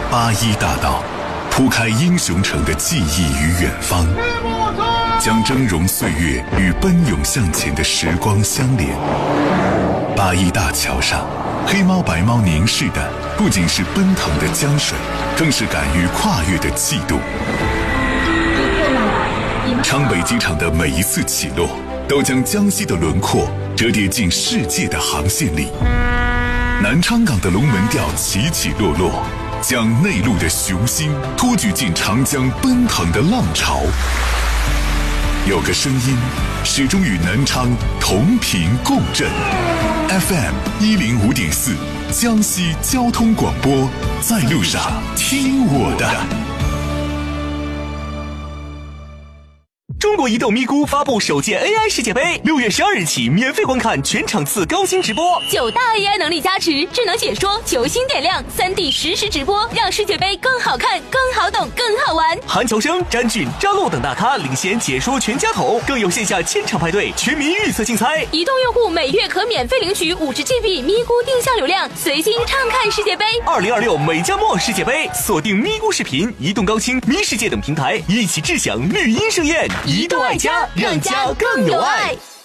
81大道，铺开英雄城的记忆与远方，将峥嵘岁月与奔涌向前的时光相连。81大桥上，黑猫白猫凝视的不仅是奔腾的江水，更是敢于跨越的气度。昌北机场的每一次起落，都将江西的轮廓折叠进世界的航线里。南昌港的龙门吊起起落落，将内陆的雄心托举进长江奔腾的浪潮。有个声音始终与南昌同频共振。FM 105.4，江西交通广播，在路上听我的。 中国移动咪咕发布首届 AI 世界杯，6月12日起免费观看全场次高清直播 ，9大 AI 能力加持，智能解说，球星点亮，3D 实时直播，让世界杯更好看、更好懂、更好玩。 韩乔生、詹俊、张璐等大咖领衔解说全家桶，更有线下千场派对、全民预测竞猜。 移动用户每月可免费领取50GB 咪咕定向流量，随心畅看世界杯。 2026美加墨世界杯，锁定咪咕视频、移动高清、咪世界等平台，一起智享绿茵盛宴。移动爱家，让家更有爱。